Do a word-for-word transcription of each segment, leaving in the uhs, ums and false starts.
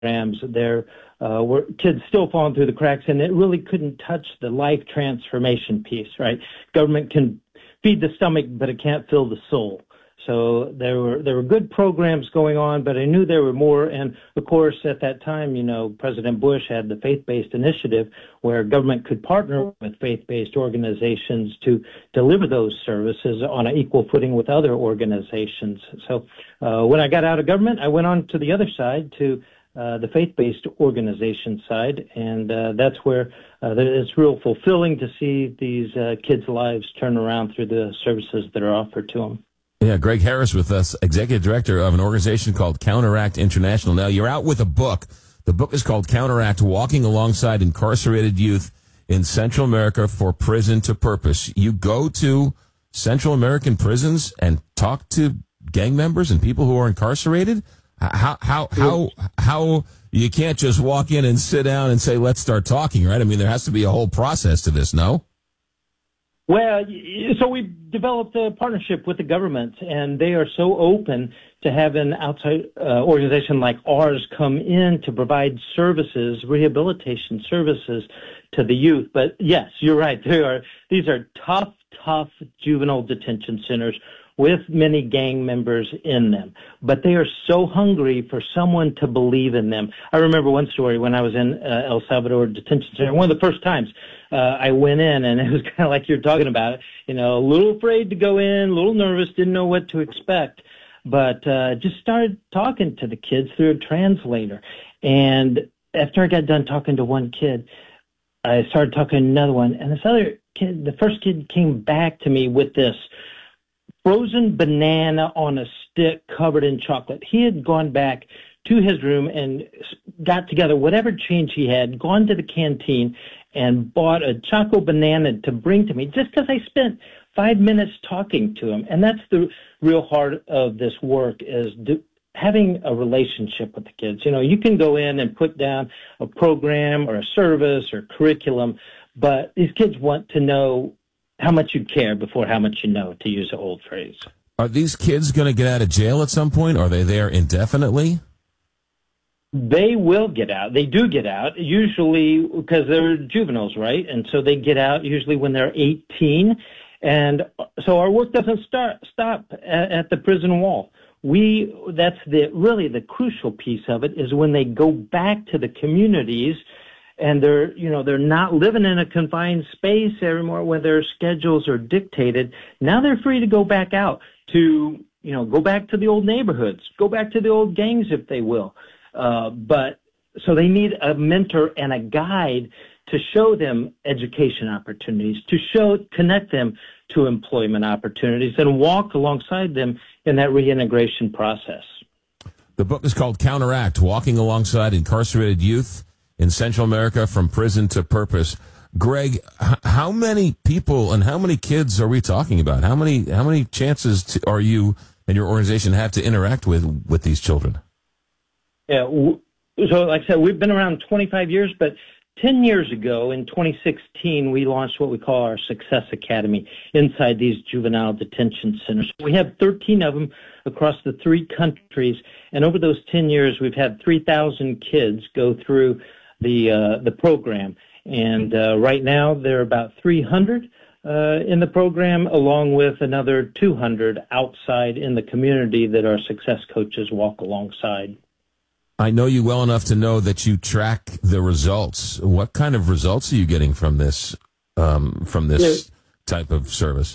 programs, there uh, were kids still falling through the cracks, and it really couldn't touch the life transformation piece, right? Government can feed the stomach, but it can't fill the soul. So there were there were good programs going on, but I knew there were more. And of course, at that time, you know, President Bush had the faith-based initiative where government could partner with faith-based organizations to deliver those services on an equal footing with other organizations. So uh, when I got out of government, I went on to the other side, to uh, the faith-based organization side, and uh, that's where uh, it's real fulfilling to see these uh, kids' lives turn around through the services that are offered to them. Yeah, Greg Harris with us, executive director of an organization called Counteract International. Now, you're out with a book. The book is called Counteract, Walking Alongside Incarcerated Youth in Central America for Prison to Purpose. You go to Central American prisons and talk to gang members and people who are incarcerated? How, how, how, how, you can't just walk in and sit down and say, let's start talking, right? I mean, there has to be a whole process to this, no? Well, so we developed a partnership with the government, and they are so open to have an outside uh, organization like ours come in to provide services, rehabilitation services to the youth. But yes, you're right. There are these are tough, tough juvenile detention centers with many gang members in them. But they are so hungry for someone to believe in them. I remember one story when I was in uh, El Salvador Detention Center. One of the first times uh, I went in, and it was kind of like you're talking about, you know, a little afraid to go in, a little nervous, didn't know what to expect. But uh, just started talking to the kids through a translator. And after I got done talking to one kid, I started talking to another one. And this other kid, the first kid came back to me with this frozen banana on a stick covered in chocolate. He had gone back to his room and got together whatever change he had, gone to the canteen and bought a choco banana to bring to me just because I spent five minutes talking to him. And that's the real heart of this work, is do, having a relationship with the kids. You know, you can go in and put down a program or a service or curriculum, but these kids want to know how much you care before how much you know, to use an old phrase. Are these kids going to get out of jail at some point? Are they there indefinitely? They will get out. They do get out, usually because they're juveniles, right? And so they get out usually when they're eighteen. And so our work doesn't start stop at, at the prison wall. We that's the really the crucial piece of it, is when they go back to the communities. And they're, you know, they're not living in a confined space anymore where their schedules are dictated. Now they're free to go back out to, you know, go back to the old neighborhoods, go back to the old gangs if they will. Uh, but so they need a mentor and a guide to show them education opportunities, to show, connect them to employment opportunities, and walk alongside them in that reintegration process. The book is called Counteract, Walking Alongside Incarcerated Youth in Central America from Prison to Purpose. Greg, h- how many people and how many kids are we talking about? How many how many chances to, are you and your organization have to interact with with these children? Yeah, w- so like I said, we've been around twenty-five years, but ten years ago in twenty sixteen, we launched what we call our Success Academy inside these juvenile detention centers. We have thirteen of them across the three countries, and over those ten years, we've had three thousand kids go through the uh, the program, and uh, right now there are about three hundred uh, in the program, along with another two hundred outside in the community that our success coaches walk alongside. I know you well enough to know that you track the results. What kind of results are you getting from this um, from this type of service?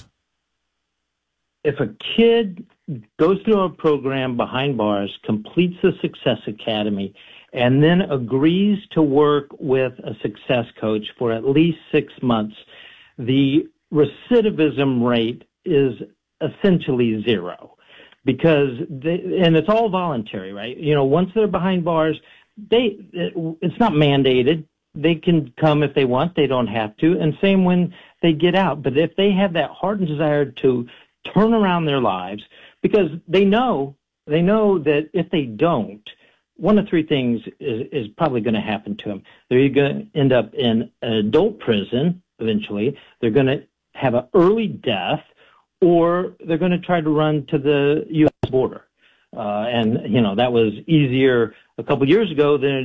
If a kid goes through a program behind bars, completes the Success Academy, and then agrees to work with a success coach for at least six months, the recidivism rate is essentially zero, because they, and it's all voluntary, right? You know, once they're behind bars, they it, it's not mandated. They can come if they want. They don't have to. And same when they get out. But if they have that heart and desire to turn around their lives, because they know they know that if they don't, one of three things is, is probably going to happen to them. They're either going to end up in adult prison eventually, they're going to have an early death, or they're going to try to run to the U S border. Uh, and, you know, that was easier a couple years ago than